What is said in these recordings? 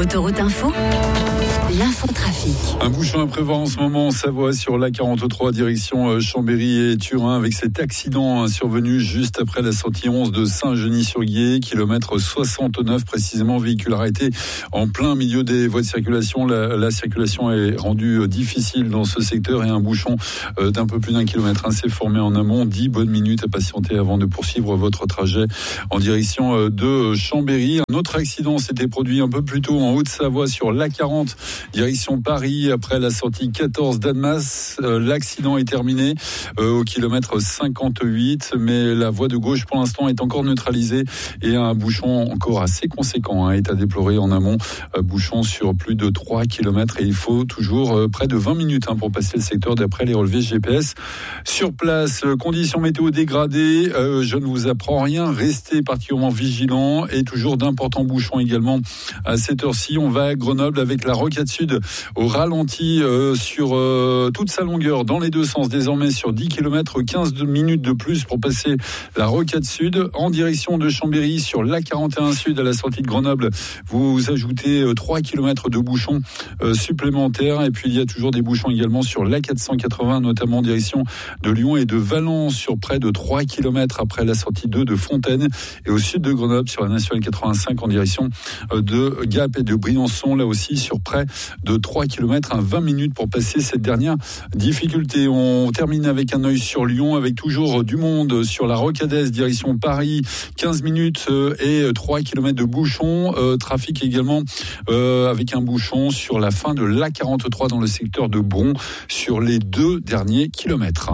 Autoroute Info, l'infotrafic. Un bouchon à prévoir en ce moment en Savoie sur l'A43 direction Chambéry et Turin avec cet accident survenu juste après la sortie 11 de Saint-Genis-sur-Guiers, kilomètre 69 précisément, véhicule arrêté en plein milieu des voies de circulation. La circulation est rendue difficile dans ce secteur et un bouchon d'un peu plus d'1 kilomètre s'est formé en amont. 10 bonnes minutes à patienter avant de poursuivre votre trajet en direction de Chambéry. Un autre accident s'était produit un peu plus tôt en Haute-Savoie sur l'A40 direction Paris après la sortie 14 d'Annemasse. L'accident est terminé au kilomètre 58, mais la voie de gauche pour l'instant est encore neutralisée et un bouchon encore assez conséquent est à déplorer en amont. Bouchon sur plus de 3 kilomètres et il faut toujours près de 20 minutes pour passer le secteur d'après les relevés GPS. Sur place, conditions météo dégradées, je ne vous apprends rien, restez particulièrement vigilants et toujours d'importants bouchons également à cette heure-ci. On va à Grenoble avec la rocade sud au ralenti sur toute sa longueur dans les deux sens, désormais sur 10 km, 15 minutes de plus pour passer la rocade sud. En direction de Chambéry sur l'A41 sud à la sortie de Grenoble, vous ajoutez 3 km de bouchons supplémentaires et puis il y a toujours des bouchons également sur l'A480, notamment en direction de Lyon et de Valence sur près de 3 km après la sortie 2 de Fontaine et au sud de Grenoble sur la nationale 85 en direction de Gap et de Briançon, là aussi sur près de 3 km, 20 minutes pour passer cette dernière difficulté. On termine avec un œil sur Lyon avec toujours du monde sur la Rocadaise direction Paris, 15 minutes et 3 km de bouchon. Trafic également avec un bouchon sur la fin de l'A43 dans le secteur de Bron sur les 2 derniers kilomètres.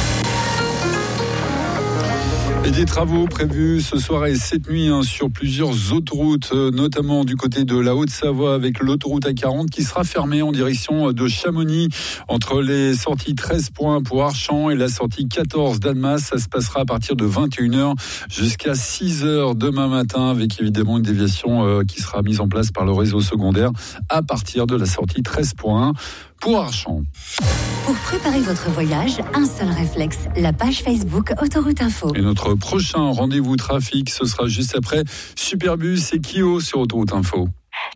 Et des travaux prévus ce soir et cette nuit sur plusieurs autoroutes, notamment du côté de la Haute-Savoie avec l'autoroute A40 qui sera fermée en direction de Chamonix entre les sorties 13 points pour Archamps et la sortie 14 d'Annemasse. Ça se passera à partir de 21h jusqu'à 6h demain matin avec évidemment une déviation qui sera mise en place par le réseau secondaire à partir de la sortie 13 points pour Archamps. Pour préparer votre voyage, un seul réflexe, la page Facebook Autoroute Info. Et notre prochain rendez-vous trafic, ce sera juste après Superbus et Kyo sur Autoroute Info.